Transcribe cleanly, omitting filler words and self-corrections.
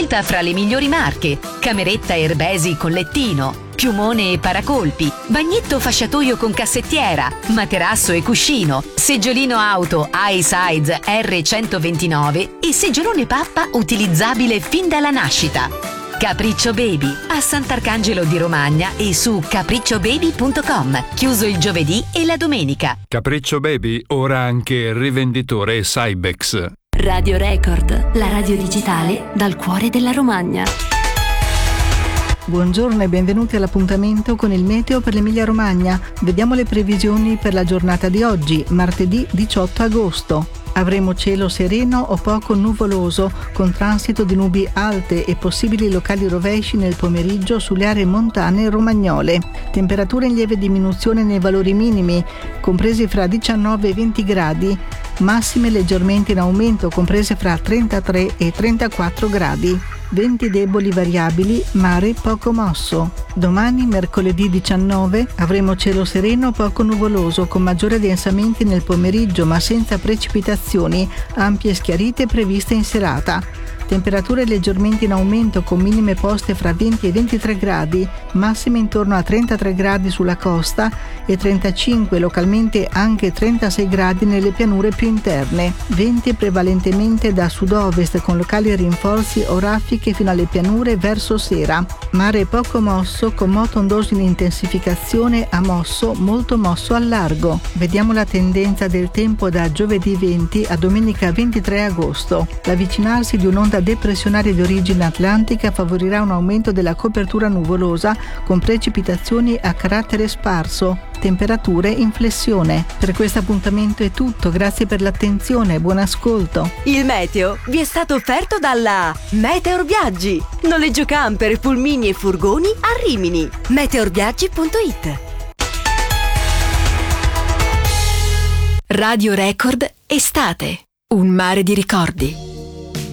riconosciuta fra le migliori marche: cameretta Erbesi con lettino, piumone e paracolpi, bagnetto fasciatoio con cassettiera, materasso e cuscino, seggiolino auto iSize R129 e seggiolone pappa utilizzabile fin dalla nascita. Capriccio Baby a Sant'Arcangelo di Romagna e su capricciobaby.com, chiuso il giovedì e la domenica. Capriccio Baby ora anche rivenditore Cybex. Radio Record, la radio digitale dal cuore della Romagna. Buongiorno e benvenuti all'appuntamento con il meteo per l'Emilia Romagna. Vediamo le previsioni per la giornata di oggi, martedì 18 agosto. Avremo cielo sereno o poco nuvoloso, con transito di nubi alte e possibili locali rovesci nel pomeriggio sulle aree montane romagnole. Temperature in lieve diminuzione nei valori minimi, compresi fra 19 e 20 gradi. Massime leggermente in aumento, comprese fra 33 e 34 gradi. Venti deboli variabili, mare poco mosso. Domani, mercoledì 19, avremo cielo sereno poco nuvoloso, con maggiori addensamenti nel pomeriggio ma senza precipitazioni, ampie schiarite previste in serata. Temperature leggermente in aumento, con minime poste fra 20 e 23 gradi, massime intorno a 33 gradi sulla costa e 35, localmente anche 36 gradi nelle pianure più interne. Venti prevalentemente da sud-ovest, con locali rinforzi o raffiche fino alle pianure verso sera. Mare poco mosso, con moto ondoso in intensificazione a mosso, molto mosso al largo. Vediamo la tendenza del tempo da giovedì 20 a domenica 23 agosto. L'avvicinarsi di un'onda depressionaria di origine atlantica favorirà un aumento della copertura nuvolosa con precipitazioni a carattere sparso, temperature in flessione. Per questo appuntamento è tutto, grazie per l'attenzione, buon ascolto. Il meteo vi è stato offerto dalla Meteor Viaggi, noleggio camper, pulmini e furgoni a Rimini. meteorviaggi.it. Radio Record estate, un mare di ricordi.